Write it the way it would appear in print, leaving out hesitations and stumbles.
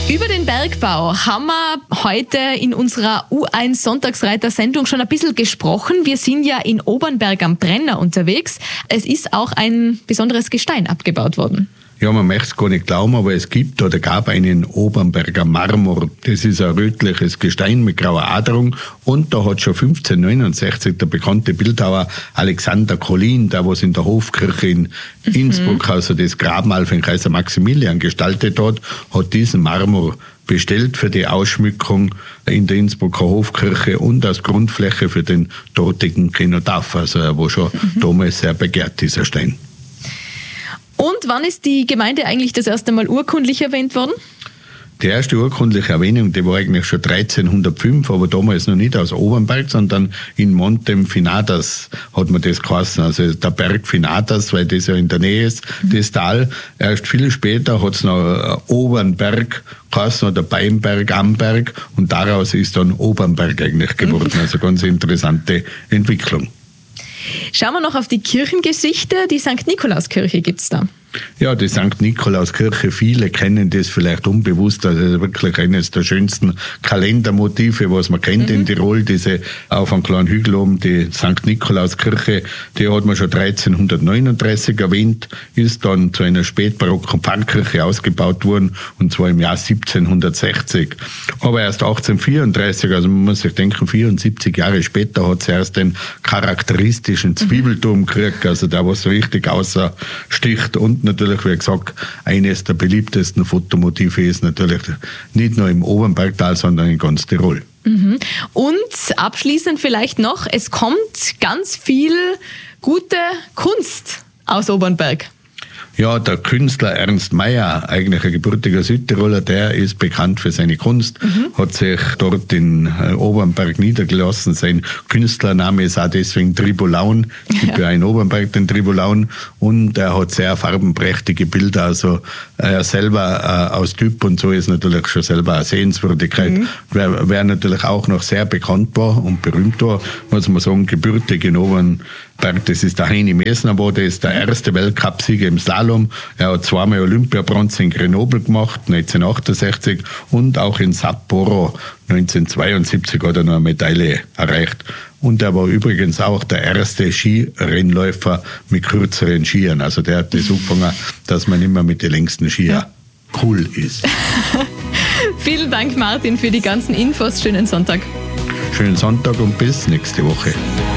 Über den Bergbau haben wir heute in unserer U1 Sonntagsreiter-Sendung schon ein bisschen gesprochen. Wir sind ja in Obernberg am Brenner unterwegs. Es ist auch ein besonderes Gestein abgebaut worden. Ja, man möchte es gar nicht glauben, aber es gibt oder gab einen Obernberger Marmor. Das ist ein rötliches Gestein mit grauer Aderung. Und da hat schon 1569 der bekannte Bildhauer Alexander Collin, der was in der Hofkirche in Innsbruck, also das Grabmal von Kaiser Maximilian gestaltet hat diesen Marmor bestellt für die Ausschmückung in der Innsbrucker Hofkirche und als Grundfläche für den dortigen Kenotaph. Also er war schon damals sehr begehrt, dieser Stein. Und wann ist die Gemeinde eigentlich das erste Mal urkundlich erwähnt worden? Die erste urkundliche Erwähnung, die war eigentlich schon 1305, aber damals noch nicht aus Obernberg, sondern in Montem Finadas hat man das geheißen. Also der Berg Finadas, weil das ja in der Nähe ist, das Tal. Erst viel später hat es noch Obernberg geheißen oder Beimberg, Amberg und daraus ist dann Obernberg eigentlich geworden. Also ganz interessante Entwicklung. Schauen wir noch auf die Kirchengeschichte. Die St. Nikolauskirche gibt es da. Ja, die St. Nikolauskirche, viele kennen das vielleicht unbewusst, also wirklich eines der schönsten Kalendermotive, was man kennt in Tirol, diese auf einem kleinen Hügel oben, die St. Nikolauskirche, die hat man schon 1339 erwähnt, ist dann zu einer spätbarocken Pfarrkirche ausgebaut worden, und zwar im Jahr 1760. Aber erst 1834, also man muss sich denken, 74 Jahre später hat sie erst den charakteristischen Zwiebelturm gekriegt, also der, was so richtig außersticht. Und natürlich, wie gesagt, eines der beliebtesten Fotomotive ist natürlich nicht nur im Obernbergtal, sondern in ganz Tirol. Und abschließend vielleicht noch, es kommt ganz viel gute Kunst aus Obernberg. Ja, der Künstler Ernst Mayr, eigentlich ein gebürtiger Südtiroler, der ist bekannt für seine Kunst, hat sich dort in Obernberg niedergelassen. Sein Künstlername ist auch deswegen Tribulaun. Es gibt ja in Obernberg den Tribulaun, und er hat sehr farbenprächtige Bilder. Also er selber aus Typ und so ist natürlich schon selber eine Sehenswürdigkeit. Wer natürlich auch noch sehr bekannt war und berühmt war, muss man sagen, gebürtig in Obernberg, das ist der Heini Messner, der ist der erste Weltcupsieger im Slalom. Er hat zweimal Olympiabronze in Grenoble gemacht, 1968, und auch in Sapporo 1972 hat er noch eine Medaille erreicht. Und er war übrigens auch der erste Skirennläufer mit kürzeren Skiern. Also der hat das angefangen, dass man immer mit den längsten Skiern cool ist. Vielen Dank, Martin, für die ganzen Infos. Schönen Sonntag. Schönen Sonntag und bis nächste Woche.